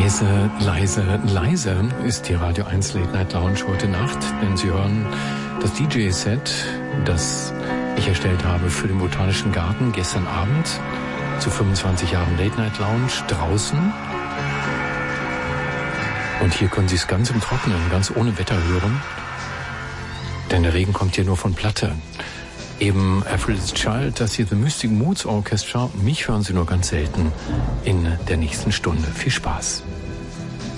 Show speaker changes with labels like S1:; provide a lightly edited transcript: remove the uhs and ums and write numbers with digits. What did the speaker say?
S1: Leise, leise, leise ist die Radio 1 Late Night Lounge heute Nacht, denn Sie hören das DJ-Set, das ich erstellt habe für den Botanischen Garten gestern Abend zu 25 Jahren Late Night Lounge draußen. Und hier können Sie es ganz im Trockenen, ganz ohne Wetter hören, denn der Regen kommt hier nur von Platte. Eben Aphrodite's Child, das hier The Mystic Moods Orchestra. Mich hören Sie nur ganz selten in der nächsten Stunde. Viel Spaß.